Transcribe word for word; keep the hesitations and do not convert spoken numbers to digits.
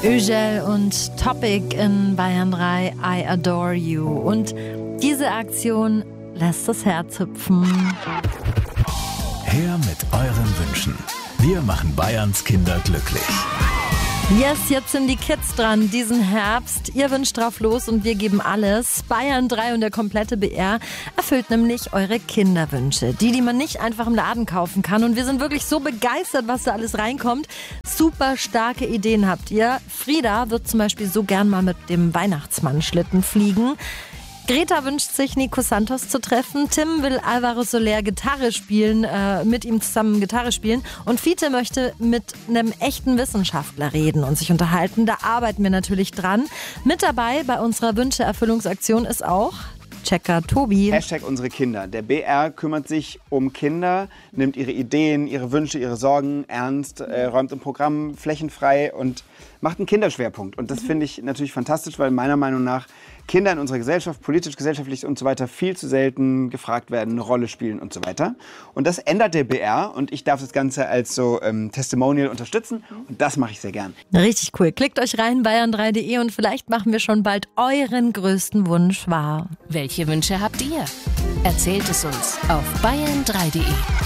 Ögel und Topic in Bayern drei, I Adore You. Und diese Aktion lässt das Herz hüpfen. Her mit euren Wünschen. Wir machen Bayerns Kinder glücklich. Yes, jetzt sind die Kids dran, diesen Herbst. Ihr wünscht drauf los und wir geben alles. Bayern drei und der komplette B R erfüllt nämlich eure Kinderwünsche. Die, die man nicht einfach im Laden kaufen kann. Und wir sind wirklich so begeistert, was da alles reinkommt. Super starke Ideen habt ihr. Frieda wird zum Beispiel so gern mal mit dem Weihnachtsmann-Schlitten fliegen. Greta wünscht sich, Nico Santos zu treffen. Tim will Alvaro Soler Gitarre spielen, äh, mit ihm zusammen Gitarre spielen. Und Fiete möchte mit einem echten Wissenschaftler reden und sich unterhalten. Da arbeiten wir natürlich dran. Mit dabei bei unserer Wünsche-Erfüllungsaktion ist auch Checker Tobi. Hashtag unsere Kinder. Der B R kümmert sich um Kinder, nimmt ihre Ideen, ihre Wünsche, ihre Sorgen ernst, äh, räumt im Programm flächenfrei und macht einen Kinderschwerpunkt. Und das finde ich natürlich fantastisch, weil meiner Meinung nach Kinder in unserer Gesellschaft, politisch, gesellschaftlich und so weiter, viel zu selten gefragt werden, eine Rolle spielen und so weiter. Und das ändert der B R und ich darf das Ganze als so ähm, Testimonial unterstützen und das mache ich sehr gern. Richtig cool. Klickt euch rein, bayern drei punkt de und vielleicht machen wir schon bald euren größten Wunsch wahr. Welche Wünsche habt ihr? Erzählt es uns auf bayern drei punkt de.